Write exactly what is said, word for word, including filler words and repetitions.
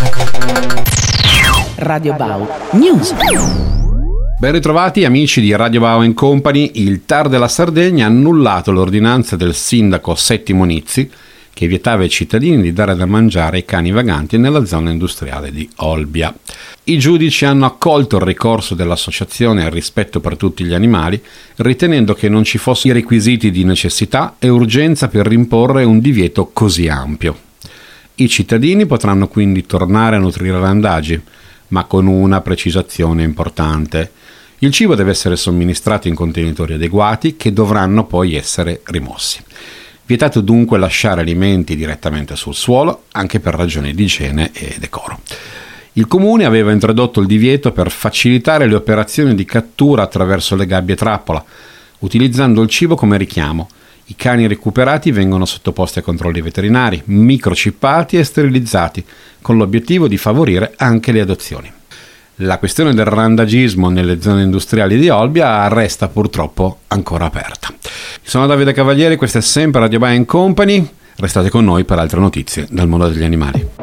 Radio Bau News. Ben ritrovati amici di Radio Bau and Company. Il T A R della Sardegna ha annullato l'ordinanza del sindaco Settimo Nizzi che vietava ai cittadini di dare da mangiare ai cani vaganti nella zona industriale di Olbia. I giudici hanno accolto il ricorso dell'associazione al rispetto per tutti gli animali, ritenendo che non ci fossero i requisiti di necessità e urgenza per imporre un divieto così ampio. I cittadini potranno quindi tornare a nutrire randagi, ma con una precisazione importante. Il cibo deve essere somministrato in contenitori adeguati che dovranno poi essere rimossi. Vietato dunque lasciare alimenti direttamente sul suolo, anche per ragioni di igiene e decoro. Il comune aveva introdotto il divieto per facilitare le operazioni di cattura attraverso le gabbie trappola, utilizzando il cibo come richiamo. I cani recuperati vengono sottoposti a controlli veterinari, microchippati e sterilizzati, con l'obiettivo di favorire anche le adozioni. La questione del randagismo nelle zone industriali di Olbia resta purtroppo ancora aperta. Sono Davide Cavalieri, questa è sempre Radio Bau and Company. Restate con noi per altre notizie dal mondo degli animali.